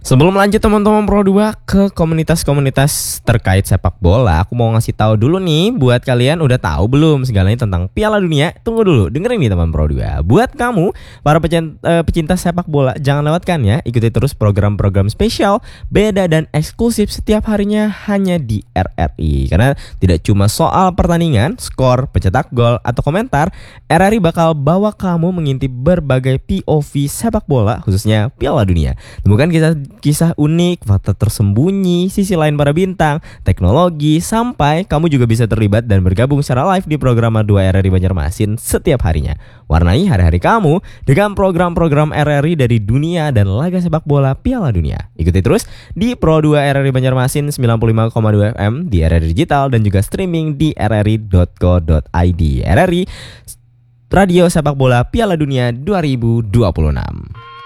Sebelum lanjut teman-teman Pro 2 ke komunitas-komunitas terkait sepak bola, aku mau ngasih tahu dulu nih buat kalian udah tahu belum segalanya tentang Piala Dunia? Tunggu dulu, dengerin nih teman Pro 2. Buat kamu para pecinta sepak bola, jangan lewatkan ya. Ikuti terus program-program spesial, beda dan eksklusif setiap harinya hanya di RRI. Karena tidak cuma soal pertandingan, skor, pencetak gol atau komentar, RRI bakal bawa kamu mengintip berbagai POV sepak bola khususnya Piala Dunia. Temukan kisah unik, fakta tersembunyi, sisi lain para bintang, teknologi, sampai kamu juga bisa terlibat dan bergabung secara live di program 2 RRI Banjarmasin setiap harinya. Warnai hari-hari kamu dengan program-program RRI dari dunia dan laga sepak bola Piala Dunia. Ikuti terus di Pro 2 RRI Banjarmasin 95,2 FM di RRI Digital dan juga streaming di rri.co.id. RRI Radio Sepak Bola Piala Dunia 2026.